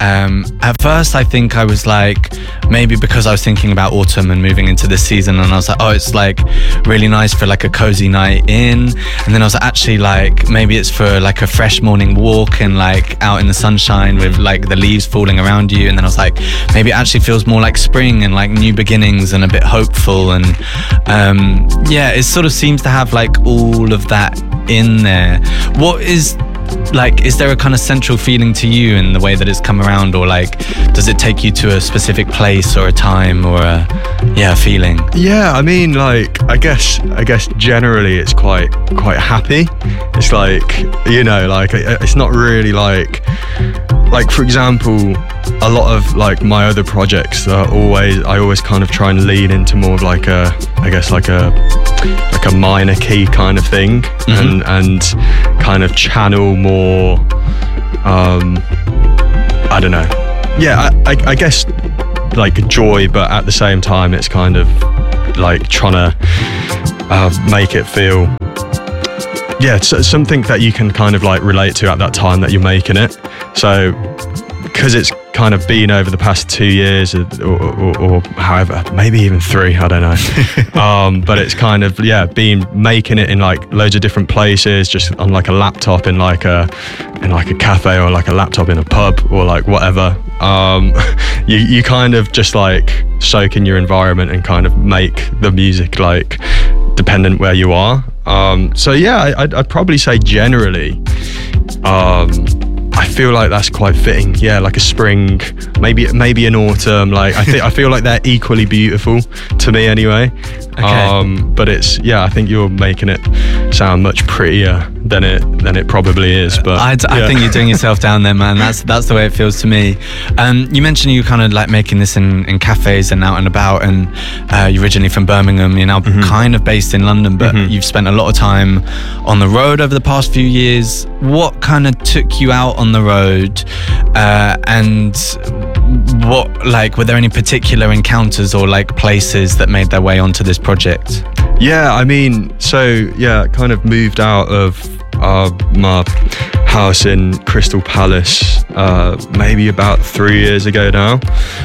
At first I think I was like, maybe because I was thinking about autumn and moving into this season, and I was like, oh, it's like really nice for like a cozy night in. And then I was actually like, maybe it's for like a fresh morning walk and like out in the sunshine with like the leaves falling around you. And then I was like, maybe it actually feels more like spring and like new beginnings and a bit hopeful. And yeah, it sort of seems to have like all of that in there. What is like, is there a kind of central feeling to you in the way that it's come around, or like does it take you to a specific place or a time or a feeling? Yeah, I mean, like I guess generally it's quite happy. It's like, you know, like it's not really like for example, a lot of like my other projects are I always kind of try and lean into more of like a minor key kind of thing, mm-hmm. and kind of channel more I don't know, yeah, I guess like joy, but at the same time it's kind of like trying to make it feel, yeah, something that you can kind of like relate to at that time that you're making it. So because it's kind of been over the past 2 years or however, maybe even 3, I don't know. But it's kind of, yeah, been making it in like loads of different places, just on like a laptop in like a cafe, or like a laptop in a pub, or like whatever. You kind of just like soak in your environment and kind of make the music like dependent where you are. So yeah, I'd probably say generally, I feel like that's quite fitting. Yeah, like a spring, maybe an autumn. Like I feel like they're equally beautiful to me anyway. Okay. But it's, yeah, I think you're making it sound much prettier than it probably is. But I think you're doing yourself down there, man. That's the way it feels to me. You mentioned you kind of like making this in cafes and out and about, and you're originally from Birmingham. You're now mm-hmm. kind of based in London, but mm-hmm. you've spent a lot of time on the road over the past few years. What kind of took you out on the road, and what, like, were there any particular encounters or like places that made their way onto this project? Yeah, I mean, so yeah, kind of moved out of my house in Crystal Palace maybe about 3 years ago now,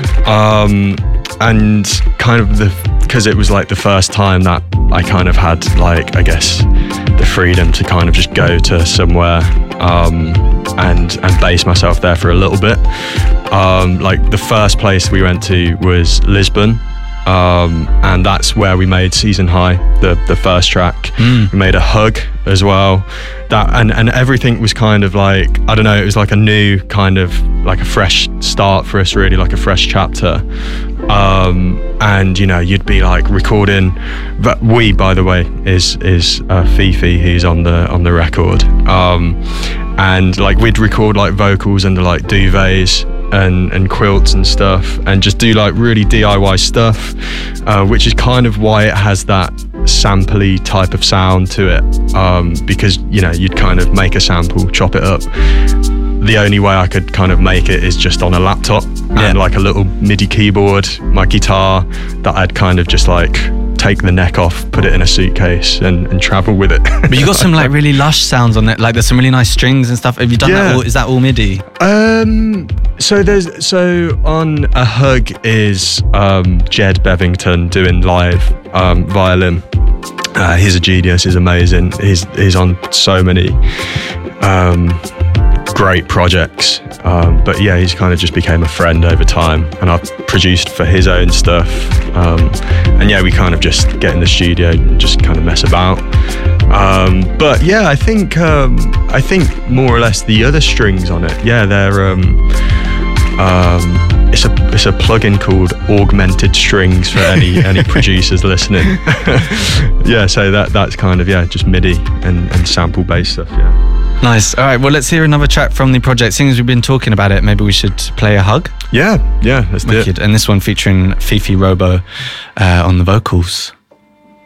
and kind of because it was like the first time that I kind of had like, I guess, the freedom to kind of just go to somewhere and base myself there for a little bit. Like the first place we went to was Lisbon, and that's where we made Season High, the first track. We made a Hug as well. That and everything was kind of like, I don't know, it was like a new kind of like a fresh start for us, really, like a fresh chapter. And you know, you'd be like recording, but we, by the way, is Fifi, who's on the record, and like we'd record like vocals under like duvets and quilts and stuff, and just do like really DIY stuff, which is kind of why it has that sampley type of sound to it, because, you know, you'd kind of make a sample, chop it up. The only way I could kind of make it is just on a laptop, and like a little MIDI keyboard, my guitar that I'd kind of just like take the neck off, put it in a suitcase and travel with it. But you got some like really lush sounds on it, like there's some really nice strings and stuff. Have you done that all, is that all MIDI? So on a Hug is Jed Bevington doing live violin. He's a genius, he's amazing. He's on so many great projects, but yeah, he's kind of just became a friend over time, and I've produced for his own stuff, and yeah, we kind of just get in the studio and just kind of mess about, but yeah, I think more or less the other strings on it, yeah, they're it's a plugin called Augmented Strings for any producers listening. Yeah, so that's kind of, yeah, just MIDI and sample based stuff. Yeah. Nice. All right, well, let's hear another track from the project. Seeing as we've been talking about it, maybe we should play a Hug. Yeah, let's do it. And this one featuring Fifi Robo on the vocals.